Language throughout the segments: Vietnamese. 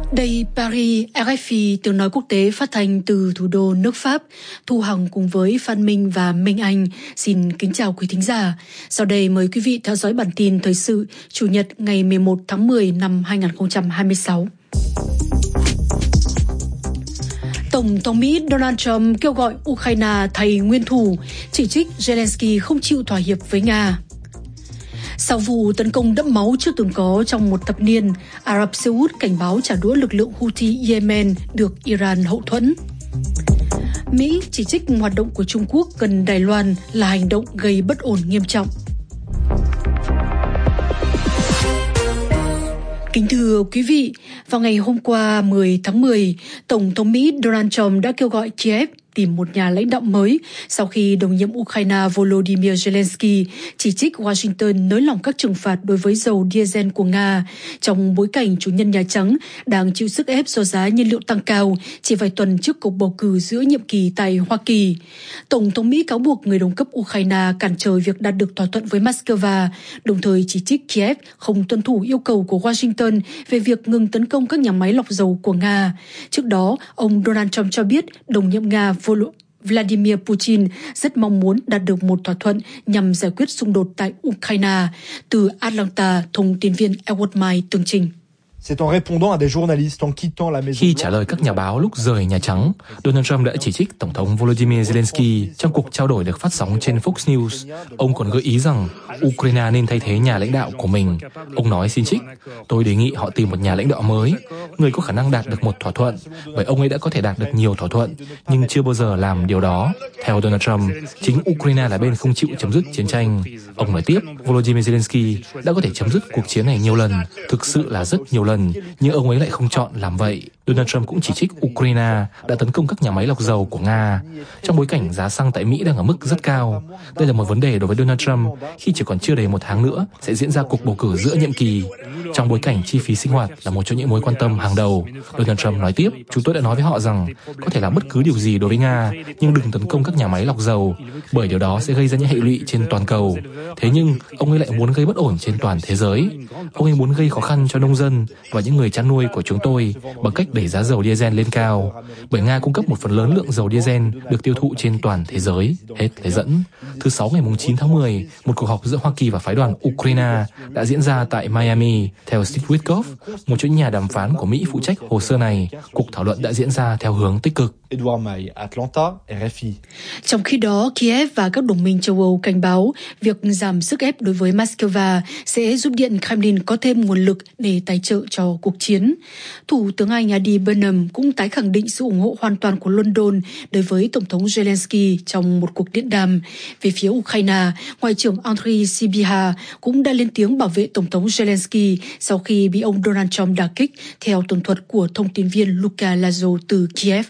Đây Paris, RFI, tiếng nói quốc tế phát thanh từ thủ đô nước Pháp. Thu Hằng cùng với Phan Minh và Minh Anh xin kính chào quý thính giả. Sau đây mời quý vị theo dõi bản tin thời sự Chủ nhật ngày 11 tháng 10 năm 2026. Tổng thống Mỹ Donald Trump kêu gọi Ukraine thay nguyên thủ, chỉ trích Zelensky không chịu thỏa hiệp với Nga. Sau vụ tấn công đẫm máu chưa từng có trong một thập niên, Ả Rập Xê Út cảnh báo trả đũa lực lượng Houthi Yemen được Iran hậu thuẫn. Mỹ chỉ trích hoạt động của Trung Quốc gần Đài Loan là hành động gây bất ổn nghiêm trọng. Kính thưa quý vị, vào ngày hôm qua 10 tháng 10, Tổng thống Mỹ Donald Trump đã kêu gọi Kiev tìm một nhà lãnh đạo mới sau khi đồng nhiệm Ukraine Volodymyr Zelensky chỉ trích Washington nới lỏng các trừng phạt đối với dầu diesel của Nga trong bối cảnh chủ nhân Nhà Trắng đang chịu sức ép do giá nhiên liệu tăng cao chỉ vài tuần trước cuộc bầu cử giữa nhiệm kỳ tại Hoa Kỳ. Tổng thống Mỹ cáo buộc người đồng cấp Ukraine cản trở việc đạt được thỏa thuận với Moscow, đồng thời chỉ trích Kiev không tuân thủ yêu cầu của Washington về việc ngừng tấn công các nhà máy lọc dầu của Nga. Trước đó, ông Donald Trump cho biết đồng nhiệm Nga Vladimir Putin rất mong muốn đạt được một thỏa thuận nhằm giải quyết xung đột tại Ukraine. Từ Atlanta, thông tin viên Edward Mai tường trình. Khi trả lời các nhà báo lúc rời Nhà Trắng, Donald Trump đã chỉ trích Tổng thống Volodymyr Zelensky trong cuộc trao đổi được phát sóng trên Fox News. Ông còn gợi ý rằng Ukraine nên thay thế nhà lãnh đạo của mình. Ông nói xin trích, tôi đề nghị họ tìm một nhà lãnh đạo mới, người có khả năng đạt được một thỏa thuận, bởi ông ấy đã có thể đạt được nhiều thỏa thuận, nhưng chưa bao giờ làm điều đó. Theo Donald Trump, chính Ukraine là bên không chịu chấm dứt chiến tranh. Ông nói tiếp, Volodymyr Zelensky đã có thể chấm dứt cuộc chiến này nhiều lần, thực sự là rất nhiều lần, nhưng ông ấy lại không chọn làm vậy. Donald Trump cũng chỉ trích Ukraine đã tấn công các nhà máy lọc dầu của Nga trong bối cảnh giá xăng tại Mỹ đang ở mức rất cao. Đây là một vấn đề đối với Donald Trump khi chỉ còn chưa đầy một tháng nữa sẽ diễn ra cuộc bầu cử giữa nhiệm kỳ. Trong bối cảnh chi phí sinh hoạt là một trong những mối quan tâm hàng đầu, Donald Trump nói tiếp, chúng tôi đã nói với họ rằng có thể làm bất cứ điều gì đối với Nga, nhưng đừng tấn công các nhà máy lọc dầu, bởi điều đó sẽ gây ra những hệ lụy trên toàn cầu. Thế nhưng, ông ấy lại muốn gây bất ổn trên toàn thế giới. Ông ấy muốn gây khó khăn cho nông dân và những người chăn nuôi của chúng tôi bằng cách đẩy giá dầu diesel lên cao, bởi Nga cung cấp một phần lớn lượng dầu diesel được tiêu thụ trên toàn thế giới. Hết lời dẫn. Thứ Sáu ngày 9 tháng 10, một cuộc họp giữa Hoa Kỳ và phái đoàn Ukraine đã diễn ra tại Miami. Theo Steve Witkoff, một trong những nhà đàm phán của Mỹ phụ trách hồ sơ này, cuộc thảo luận đã diễn ra theo hướng tích cực. Trong khi đó, Kiev và các đồng minh châu Âu cảnh báo việc giảm sức ép đối với Moscow sẽ giúp Điện Kremlin có thêm nguồn lực để tài trợ cho cuộc chiến. Thủ tướng Anh Andy Burnham cũng tái khẳng định sự ủng hộ hoàn toàn của London đối với Tổng thống Zelensky trong một cuộc điện đàm. Về phía Ukraine, Ngoại trưởng Andriy Sybiha cũng đã lên tiếng bảo vệ Tổng thống Zelensky sau khi bị ông Donald Trump đả kích, theo tường thuật của thông tin viên Luka Lazo từ Kiev.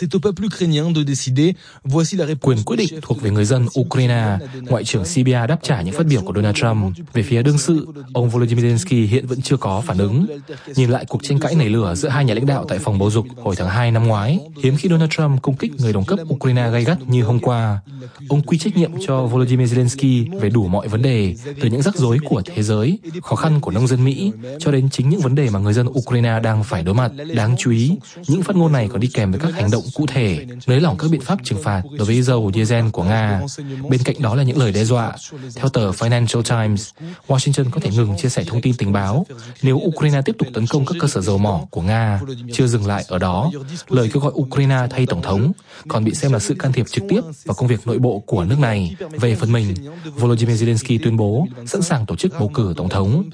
Quyền quyết định thuộc về người dân Ukraine, Ngoại trưởng Sybiha đáp trả những phát biểu của Donald Trump. Về phía đương sự, ông Volodymyr Zelensky hiện vẫn chưa có phản ứng. Nhìn lại cuộc tranh cãi nảy lửa giữa hai nhà lãnh đạo tại phòng bầu dục hồi tháng 2 năm ngoái, hiếm khi Donald Trump công kích người đồng cấp Ukraine gay gắt như hôm qua. Ông quy trách nhiệm cho Volodymyr Zelensky về đủ mọi vấn đề, từ những rắc rối của thế giới, khó khăn của nông dân Mỹ, cho đến chính những vấn đề mà người dân Ukraine đang phải đối mặt. Đáng chú ý, những phát ngôn này còn đi kèm với các hành động cụ thể, nới lỏng các biện pháp trừng phạt đối với dầu diesel của Nga. Bên cạnh đó là những lời đe dọa. Theo tờ Financial Times, Washington có thể ngừng chia sẻ thông tin tình báo nếu Ukraine tiếp tục tấn công các cơ sở dầu mỏ của Nga. Chưa dừng lại ở đó, lời kêu gọi Ukraine thay tổng thống còn bị xem là sự can thiệp trực tiếp vào công việc nội bộ của nước này. Về phần mình, Volodymyr Zelensky tuyên bố sẵn sàng tổ chức bầu cử tổng thống.